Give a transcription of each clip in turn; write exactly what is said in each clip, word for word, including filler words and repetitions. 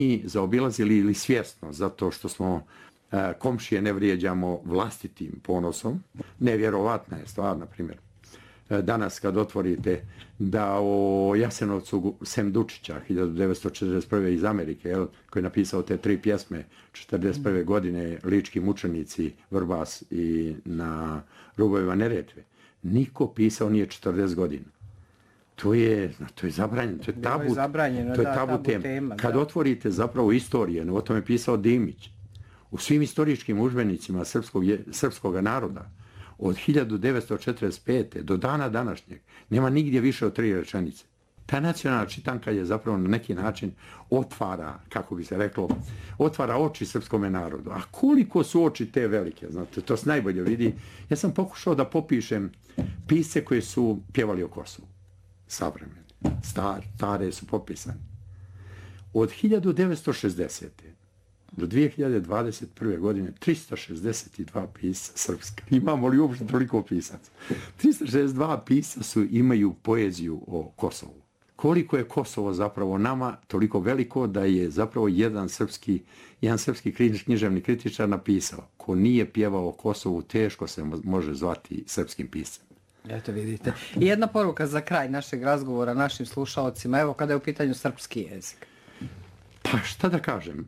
mi zaobilazili ili svjesno, zato što smo e, komšije ne vrijeđamo vlastitim ponosom. Nevjerovatna je stvar, na primjer. E, danas kad otvorite da o Jasenovcu Sem Dučića hiljadu devetsto četrdeset prve iz Amerike, jel, koji je napisao te tri pjesme četrdeset prve godine, Lički mučenici, Vrbas i Na rubovima Neretve, niko pisao nije četrdeset godina. To je, to je zabranjeno, to je tabu, je to je da, tabu, tabu tema. tema Kad da. otvorite zapravo istorije, o tome je pisao Dimić, u svim historičkim udžbenicima srpskog, srpskog naroda, od hiljadu devetsto četrdeset pete do dana današnjeg, nema nigdje više od tri rečenice. Ta nacionalna čitanka je zapravo na neki način otvara, kako bi se reklo, otvara oči srpskome narodu. A koliko su oči te velike, znate, to se najbolje vidi. Ja sam pokušao da popišem pisce koje su pjevali o Kosovu. Savremeni, star, stare su popisani. Od hiljadu devetsto šezdesete do dvije hiljade dvadeset prve godine tristo šezdeset dva pisca srpska. Imamo li uopšte toliko pisaca? tristo šezdeset dva pisca su, imaju poeziju o Kosovu. Koliko je Kosovo zapravo nama toliko veliko da je zapravo jedan srpski, jedan srpski književni kritičar napisao: ko nije pjevao o Kosovu, teško se može zvati srpskim piscem. Eto vidite. I jedna poruka za kraj našeg razgovora našim slušalcima, evo kada je u pitanju srpski jezik. Pa šta da kažem,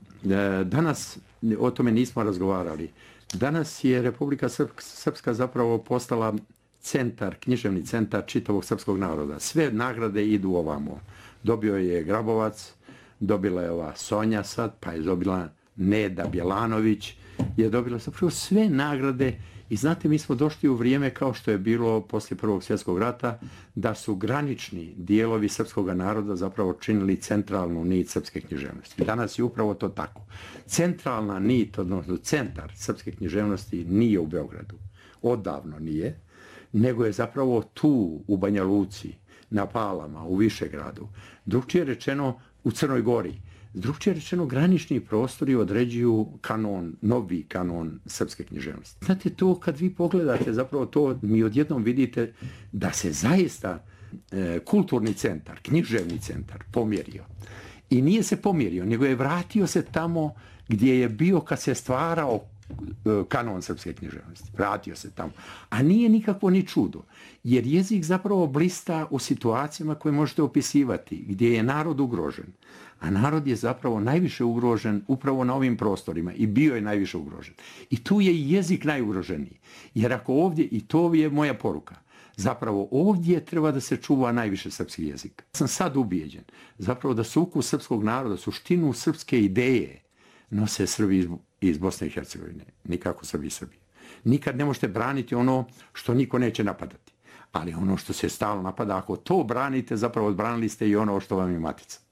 danas o tome nismo razgovarali. Danas je Republika Srpska zapravo postala centar, književni centar čitavog srpskog naroda. Sve nagrade idu ovamo. Dobio je Grabovac, dobila je ova Sonja sad, pa je dobila Neda Bjelanović, je dobila zapravo sve nagrade. I znate, mi smo došli u vrijeme kao što je bilo poslije Prvog svjetskog rata, da su granični dijelovi srpskog naroda zapravo činili centralnu nit srpske književnosti. Danas je upravo to tako. Centralna nit, odnosno centar srpske književnosti nije u Beogradu. Odavno nije, nego je zapravo tu u Banja Luci, na Palama, u Višegradu. Drugčije rečeno u Crnoj Gori. Drugčije rečeno, granični prostori određuju kanon, novi kanon srpske književnosti. Znate, to kad vi pogledate, zapravo to mi odjednom vidite da se zaista e, kulturni centar, književni centar pomjerio. I nije se pomjerio, nego je vratio se tamo gdje je bio kad se stvarao kanon srpske književnosti. Vratio se tamo. A nije nikakvo ni čudo. Jer jezik zapravo blista u situacijama koje možete opisivati, gdje je narod ugrožen. A narod je zapravo najviše ugrožen upravo na ovim prostorima. I bio je najviše ugrožen. I tu je i jezik najugroženiji. Jer ako ovdje, i to je moja poruka, zapravo ovdje treba da se čuva najviše srpski jezik. Sam sad ubijeđen. Zapravo da sukus srpskog naroda, suštinu srpske ideje nose Srbi iz, iz Bosne i Hercegovine. Nikako Srbi iz Srbije. Nikad ne možete braniti ono što niko neće napadati. Ali ono što se stalno napada, ako to branite, zapravo odbranili ste i ono što vam je matica.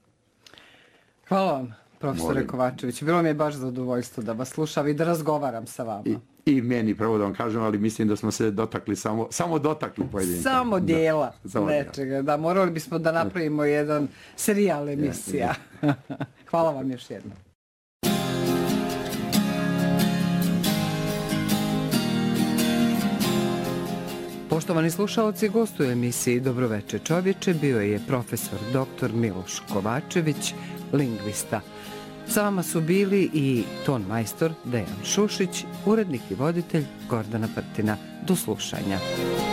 Hvala vam, profesore Molim. Kovačević. Bilo mi je baš zadovoljstvo da vas slušam i da razgovaram sa vama. I, i meni, pravo da vam kažem, ali mislim da smo se dotakli, samo, samo dotakli pojedinca. Samo dijela da, samo nečega. Dijela. Da, morali bismo da napravimo jedan serijal emisija. Hvala vam još jednom. Poštovani slušalci, gost u emisiji Dobroveče čovječe bio je profesor doktor Miloš Kovačević, lingvista. Sa vama su bili i ton majstor Dejan Šušić, urednik i voditelj Gordana Prtina. Do slušanja.